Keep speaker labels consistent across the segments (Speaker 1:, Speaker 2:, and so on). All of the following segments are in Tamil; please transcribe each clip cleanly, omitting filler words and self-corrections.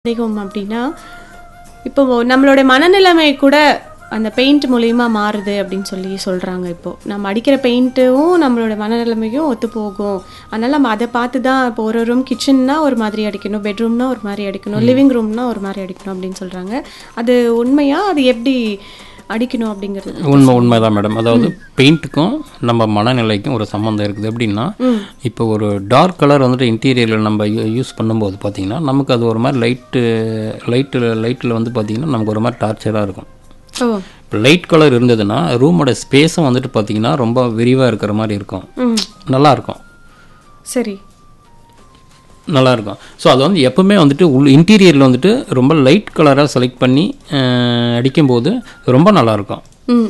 Speaker 1: சந்தேகம் அப்படின்னா, இப்போ நம்மளோட மனநிலைமை கூட அந்த பெயிண்ட் மூலியமா மாறுது அப்படின்னு சொல்லி சொல்றாங்க. இப்போ நம்ம அடிக்கிற பெயிண்ட்டும் நம்மளோட மனநிலைமையும் ஒத்து போகும். அதனால நம்ம அதை பார்த்து தான் இப்போ ஒரு ரூம் கிச்சன்னா ஒரு மாதிரி அடிக்கணும், பெட்ரூம்னா ஒரு மாதிரி அடிக்கணும், லிவிங் ரூம்னா ஒரு மாதிரி அடிக்கணும் அப்படின்னு சொல்றாங்க. அது உண்மையா? அது எப்படி அடிக்கணும் அப்படிங்கிறது?
Speaker 2: உண்மைதான் மேடம். அதாவது பெயிண்ட்டுக்கும் நம்ம மனநிலைக்கும் ஒரு சம்மந்தம் இருக்குது. எப்படின்னா, இப்போ ஒரு டார்க் கலர் வந்துட்டு இன்டீரியரில் நம்ம யூஸ் பண்ணும்போது பார்த்தீங்கன்னா நமக்கு அது ஒரு மாதிரி லைட்டில் வந்து பார்த்தீங்கன்னா நமக்கு ஒரு மாதிரி டார்ச்சராக இருக்கும். இப்போ லைட் கலர் இருந்ததுன்னா ரூமோட ஸ்பேஸும் வந்துட்டு பார்த்தீங்கன்னா ரொம்ப விரிவாக இருக்கிற மாதிரி இருக்கும், நல்லாயிருக்கும்.
Speaker 1: சரி,
Speaker 2: நல்லாயிருக்கும். ஸோ அது வந்து எப்போவுமே வந்துட்டு இன்டீரியரில் வந்துட்டு ரொம்ப லைட் கலராக செலக்ட் பண்ணி அடிக்கும்போது ரொம்ப நல்லாயிருக்கும்.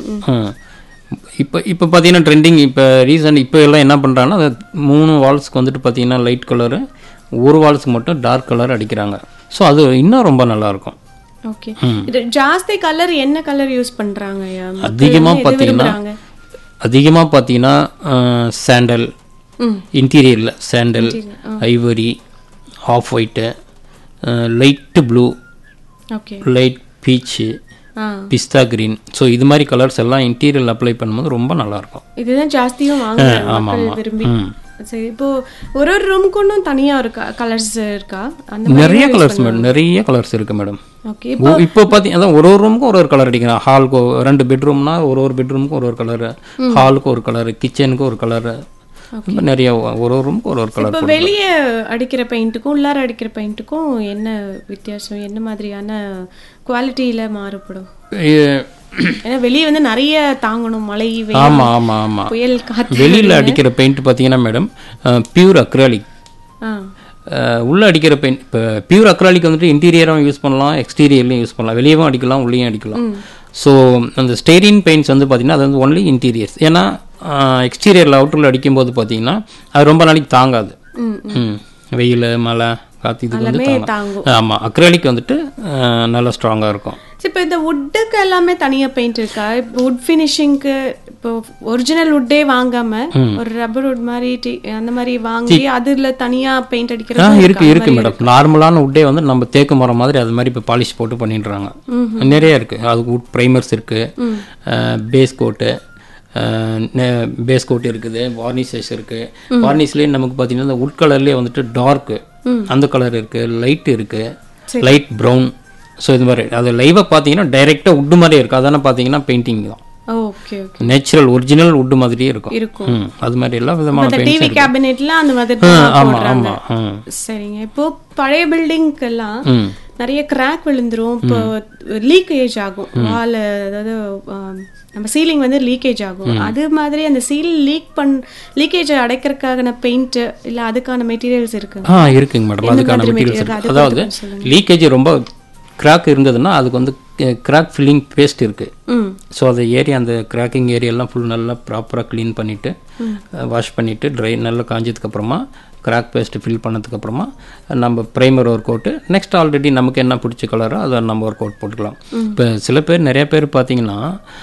Speaker 2: இப்போ பார்த்தீங்கன்னா ட்ரெண்டிங் இப்போ ரீசன்ட் இப்போ எல்லாம் என்ன பண்ணுறாங்கன்னா, அது 3 வால்ஸ்க்கு வந்துட்டு பார்த்தீங்கன்னா லைட் கலரு, ஒரு வால்ஸ்க்கு மட்டும் டார்க் கலர் அடிக்கிறாங்க. ஸோ அது இன்னும் ரொம்ப நல்லாயிருக்கும்.
Speaker 1: ஓகே. இது ஜாஸ்தி கலர் என்ன கலர் யூஸ் பண்ணுறாங்க?
Speaker 2: அதிகமாக பார்த்தீங்கன்னா sandal, இன்டீரியரில் sandal, Ivory, of white, light blue, light beach, pista green. So இது மாதிரி கலர்ஸ் எல்லாம் இன்டீரியரில் அப்ளை பண்ணும்போது ரொம்ப நல்லாயிருக்கும்.
Speaker 1: இதுதான் ஜாஸ்தியும் வாங்குறாங்க விரும்பி. சரி, இப்போ ஒரு ரூமுக்கு ஒன்றும் தனியாக இருக்கா கலர்ஸ் இருக்கா?
Speaker 2: நிறைய கலர்ஸ் மேடம், நிறைய கலர்ஸ் இருக்குது மேடம். ஓகே. இப்போ பார்த்தீங்கன்னா ஒரு ரூமுக்கும் ஒரு கலர் அடிக்கிறேன். ஹாலுக்கு 2 பெட்ரூம்னா ஒரு பெட்ரூமுக்கும் ஒரு கலரு, ஹாலுக்கு ஒரு கலரு, கிச்சனுக்கு ஒரு கலரு, நிறைய ஒரு ரூமுக்கு ஒரு கலர்.
Speaker 1: இப்போ வெளியே அடிக்கிற பெயிண்ட்டுக்கும் உள்ளார அடிக்கிற பெயிண்ட்டுக்கும் என்ன வித்தியாசம்? என்ன மாதிரியான குவாலிட்டியில் மாறுபடும்? ஏன்னா வெளியே வந்து நிறைய தாங்கணும், மழை, புயல், காற்று.
Speaker 2: வெளியில் அடிக்கிற பெயிண்ட் பார்த்தீங்கன்னா மேடம் பியூர் அக்ராலிக். உள்ளே அடிக்கிற பெயிண்ட் இப்போ பியூர் அக்ராலிக் வந்துட்டு இன்டீரியரும் யூஸ் பண்ணலாம், எக்ஸ்டீரியர்லையும் யூஸ் பண்ணலாம், வெளியவும் அடிக்கலாம், உள்ளேயும் அடிக்கலாம். ஸோ அந்த ஸ்டெரீன் பெயிண்ட்ஸ் வந்து பார்த்தீங்கன்னா அது வந்து ஒன்லி இன்டீரியர்ஸ். ஏன்னா எக்ஸ்டீரியரில் அவுட்டரில் அடிக்கும்போது பார்த்தீங்கன்னா அது ரொம்ப நாளைக்கு தாங்காது. வெயில், மழை, காற்று இது வந்து தாங்கும். ஆமாம், அக்ராலிக் வந்துட்டு நல்லா ஸ்ட்ராங்காக இருக்கும்.
Speaker 1: இப்போ இந்த வுட்டுக்கு எல்லாமே தனியாக பெயிண்ட் இருக்கா? இப்போ வுட் ஃபினிஷிங்க்கு இப்போ ஒரிஜினல் வுட்டே வாங்காம ஒரு ரப்பர் வுட் மாதிரி அந்த மாதிரி வாங்கி அதில் தனியாக பெயிண்ட் அடிக்கிறது
Speaker 2: இருக்கு மேடம். நார்மலான வுட்டே வந்து நம்ம தேக்கு மரம் மாதிரி அது மாதிரி இப்போ பாலிஷ் போட்டு பண்ணிடுறாங்க. நிறைய இருக்கு. அது வுட் ப்ரைமர்ஸ் இருக்கு, பேஸ் கோட் இருக்குது, வார்னிஷஸ் இருக்கு. வார்னிஷ்லேயே நமக்கு பார்த்தீங்கன்னா இந்த வுட் கலர்லேயே வந்துட்டு டார்க்கு அந்த கலர் இருக்கு, லைட் இருக்கு, லைட் ப்ரௌன். ஸோ இது மாதிரி அது லைவாக பார்த்தீங்கன்னா டைரெக்டாக வுட்டு மாதிரியே இருக்கும். அதெல்லாம் பார்த்தீங்கன்னா பெயிண்டிங் தான். நேச்சுரல் ஒரிஜினல் வுட் மாதிரியே இருக்கும். அது மாதிரி எல்லா விதமான
Speaker 1: டிவி கேபினெட்ல அந்த மாதிரி. சரிங்க. இப்போ பழைய பில்டிங்க்கு எல்லாம் நிறைய கிராக் விழுந்துரும், இப்போ லீக்கேஜ் ஆகும், வால், அதாவது நம்ம சீலிங் வந்து லீக்கேஜ் ஆகும். அது மாதிரி அந்த லீக்கேஜ் அடைக்கிறதுக்கான பெயிண்ட் இல்ல அதுக்கான மெட்டீரியல்ஸ் இருக்கு?
Speaker 2: இருக்குங்க மேடம், அதுக்கான மெட்டீரியல்ஸ் இருக்கு. அதாவது லீக்கேஜ் ரொம்ப கிராக் இருந்ததுன்னா அதுக்கு வந்து கிராக் ஃபில்லிங் பேஸ்ட் இருக்குது. ஸோ அந்த ஏரியா, அந்த கிராக்கிங் ஏரியாலாம் ஃபுல் நல்லா ப்ராப்பராக க்ளீன் பண்ணிவிட்டு வாஷ் பண்ணிவிட்டு ட்ரை நல்லா காஞ்சதுக்கப்புறமா கிராக் பேஸ்ட்டு ஃபில் பண்ணதுக்கப்புறமா நம்ம ப்ரைமர் ஒரு கோட்டு, நெக்ஸ்ட் ஆல்ரெடி நமக்கு என்ன பிடிச்ச கலரோ அதை நம்ம ஒரு கோட் போட்டுக்கலாம். இப்போ நிறைய பேர் பார்த்தீங்கன்னா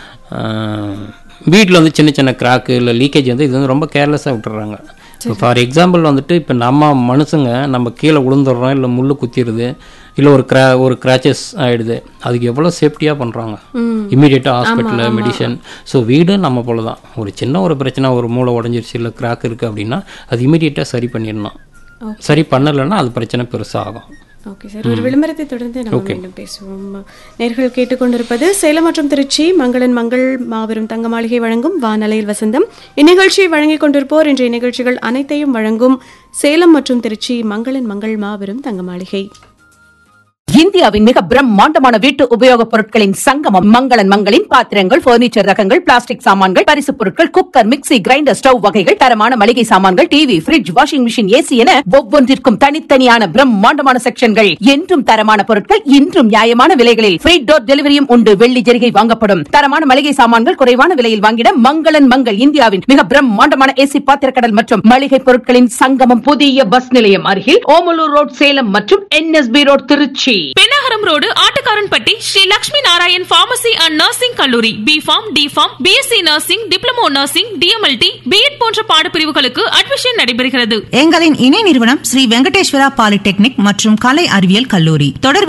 Speaker 2: வீட்டில் வந்து சின்ன சின்ன கிராக்கு இல்லை லீக்கேஜ் வந்து இது வந்து ரொம்ப கேர்லெஸ்ஸாக விட்டுறாங்க. இப்போ ஃபார் எக்ஸாம்பிள் வந்துட்டு இப்போ நம்ம மனுஷங்க நம்ம கீழே விழுந்துடுறோம், இல்லை முள்ளு குத்திடுது, இல்லை ஒரு கிராச்சஸ் ஆகிடுது, அதுக்கு எவ்வளோ சேஃப்டியாக பண்ணுறாங்க. இமீடியட்டாக ஹாஸ்பிட்டலில் மெடிசன். ஸோ வீடு நம்ம போல தான், ஒரு சின்ன ஒரு பிரச்சனை, ஒரு மூளை உடஞ்சிருச்சு இல்லை கிராக் இருக்குது அப்படின்னா அது இமீடியட்டாக சரி பண்ணிடணும். சரி பண்ணலைன்னா அது பிரச்சனை பெருசாக ஆகும்.
Speaker 1: ஓகே சார், ஒரு விளம்பரத்தை தொடர்ந்து நம்ம மீண்டும் பேசுவோம். நேயர்கள் கேட்டுக்கொண்டிருப்பது சேலம் மற்றும் திருச்சி மங்களன் மங்கள் மாபெரும் தங்க மாளிகை வழங்கும் வானலையில் வசந்தம். இந்நிகழ்ச்சியை வழங்கிக் கொண்டிருப்போர் இன்றைய நிகழ்ச்சிகள் அனைத்தையும் வழங்கும் சேலம் மற்றும் திருச்சி மங்களன் மங்கள் மாபெரும் தங்க மாளிகை.
Speaker 3: இந்தியாவின் மிக பிரம்மாண்டமான வீட்டு உபயோகப் பொருட்களின் சங்கமம் மங்களன் மங்களின் பாத்திரங்கள், பர்னிச்சர் ரகங்கள், பிளாஸ்டிக் சாமான்கள், பரிசுப் பொருட்கள், குக்கர், மிக்ஸி, கிரைண்டர், ஸ்டவ் வகைகள், தரமான மளிகை சாமான்கள், TV, fridge, washing machine, AC என ஒவ்வொன்றிற்கும் தனித்தனியான பிரம்மாண்டமான செக்ஷன்கள். என்றும் தரமான பொருட்கள், இன்றும் நியாயமான விலைகளில் ஃப்ரீ டோர் டெலிவரியும் உண்டு. வெள்ளி ஜரிகை வாங்கப்படும். தரமான மளிகை சாமான்கள் குறைவான விலையில் வாங்கிட மங்களன் மங்கள். இந்தியாவின் மிக பிரம்மாண்டமான ஏசி பாத்திரக்கடல் மற்றும் மளிகை பொருட்களின் சங்கமம். புதிய பஸ் நிலையம் அருகில் ஓமலூர் ரோட் சேலம் மற்றும் NSB road Trichy.
Speaker 4: Pennagaram road Attukaranpatti Sri Lakshmi Narayan pharmacy and nursing கல்லூரி. B.Pharm, D.Pharm, BSc nursing, diploma nursing, DMLT, B.Ed போன்ற பாடப்பிரிவுகளுக்கு அட்மிஷன் நடைபெறுகிறது.
Speaker 5: எங்களின் இணை நிறுவனம் ஸ்ரீ வெங்கடேஸ்வரா பாலிடெக்னிக் மற்றும் கலை அறிவியல் கல்லூரி. தொடர்பு